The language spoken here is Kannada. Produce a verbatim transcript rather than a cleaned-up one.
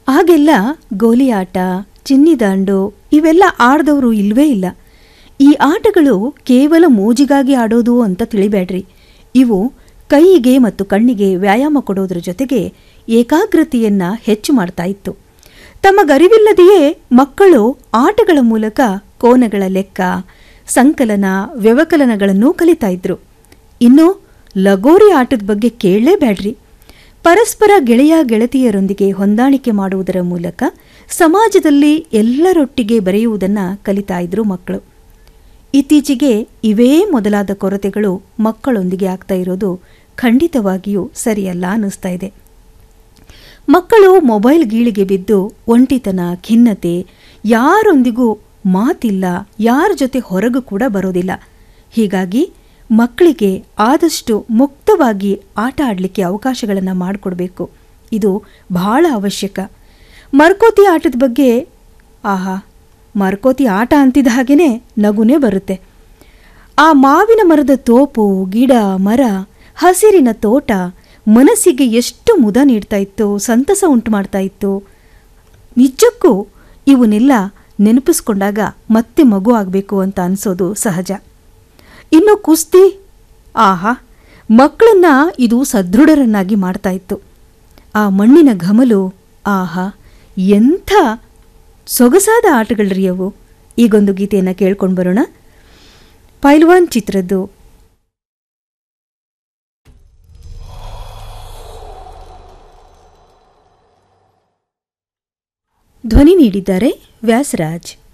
ಆಗೆಲ್ಲ ಗೋಲಿ ಆಟ, ಚಿನ್ನಿದಾಂಡು ಇವೆಲ್ಲ ಆಡ್ದವರು ಇಲ್ವೇ ಇಲ್ಲ. ಈ ಆಟಗಳು ಕೇವಲ ಮೋಜಿಗಾಗಿ ಆಡೋದು ಅಂತ ತಿಳಿಬೇಡ್ರಿ. ಇವು ಕೈಯಿಗೆ ಮತ್ತು ಕಣ್ಣಿಗೆ ವ್ಯಾಯಾಮ ಕೊಡೋದ್ರ ಜೊತೆಗೆ ಏಕಾಗ್ರತೆಯನ್ನ ಹೆಚ್ಚು ಮಾಡ್ತಾ ಇತ್ತು. ತಮಗರಿವಿಲ್ಲದೆಯೇ ಮಕ್ಕಳು ಆಟಗಳ ಮೂಲಕ ಕೋನಗಳ ಲೆಕ್ಕ, ಸಂಕಲನ, ವ್ಯವಕಲನಗಳನ್ನೂ ಕಲಿತಾ ಇದ್ರು. ಇನ್ನು ಲಗೋರಿ ಆಟದ ಬಗ್ಗೆ ಕೇಳಲೇಬೇಡ್ರಿ. ಪರಸ್ಪರ ಗೆಳೆಯ ಗೆಳತಿಯರೊಂದಿಗೆ ಹೊಂದಾಣಿಕೆ ಮಾಡುವುದರ ಮೂಲಕ ಸಮಾಜದಲ್ಲಿ ಎಲ್ಲರೊಟ್ಟಿಗೆ ಬೆರೆಯುವುದನ್ನು ಕಲಿತಾ ಇದ್ರು ಮಕ್ಕಳು. ಇತ್ತೀಚೆಗೆ ಇವೇ ಮೊದಲಾದ ಕೊರತೆಗಳು ಮಕ್ಕಳೊಂದಿಗೆ ಆಗ್ತಾ ಇರೋದು ಖಂಡಿತವಾಗಿಯೂ ಸರಿಯಲ್ಲ ಅನ್ನಿಸ್ತಾ ಇದೆ. ಮಕ್ಕಳು ಮೊಬೈಲ್ ಗೀಳಿಗೆ ಬಿದ್ದು ಒಂಟಿತನ, ಖಿನ್ನತೆ, ಯಾರೊಂದಿಗೂ ಮಾತಿಲ್ಲ, ಯಾರ ಜೊತೆ ಹೊರಗು ಕೂಡ ಬರೋದಿಲ್ಲ. ಹೀಗಾಗಿ ಮಕ್ಕಳಿಗೆ ಆದಷ್ಟು ಮುಕ್ತವಾಗಿ ಆಟ ಆಡಲಿಕ್ಕೆ ಅವಕಾಶಗಳನ್ನು ಮಾಡಿಕೊಡ್ಬೇಕು. ಇದು ಬಹಳ ಅವಶ್ಯಕ. ಮರ್ಕೋತಿ ಆಟದ ಬಗ್ಗೆ ಆಹಾ, ಮರ್ಕೋತಿ ಆಟ ಅಂತಿದ್ದ ಹಾಗೇನೆ ನಗುನೇ ಬರುತ್ತೆ. ಆ ಮಾವಿನ ಮರದ ತೋಪು, ಗಿಡ, ಮರ, ಹಸಿರಿನ ತೋಟ ಮನಸ್ಸಿಗೆ ಎಷ್ಟು ಮುದ ನೀಡ್ತಾ ಇತ್ತು, ಸಂತಸ ಉಂಟು ಮಾಡ್ತಾ ಇತ್ತು. ನಿಜಕ್ಕೂ ಇವನ್ನೆಲ್ಲ ನೆನಪಿಸ್ಕೊಂಡಾಗ ಮತ್ತೆ ಮಗು ಆಗಬೇಕು ಅಂತ ಅನಿಸೋದು ಸಹಜ. ಇನ್ನು ಕುಸ್ತಿ, ಆಹಾ, ಮಕ್ಕಳನ್ನ ಇದು ಸದೃಢರನ್ನಾಗಿ ಮಾಡ್ತಾ ಇತ್ತು. ಆ ಮಣ್ಣಿನ ಘಮಲು, ಆಹಾ, ಎಂಥ ಸೊಗಸಾದ ಆಟಗಳ್ರಿ ಅವು. ಈಗೊಂದು ಗೀತೆಯನ್ನು ಕೇಳ್ಕೊಂಡು ಬರೋಣ. ಪೈಲ್ವಾನ್ ಚಿತ್ರದ್ದು. ಧ್ವನಿ ನೀಡಿದ್ದಾರೆ ವ್ಯಾಸರಾಜ್.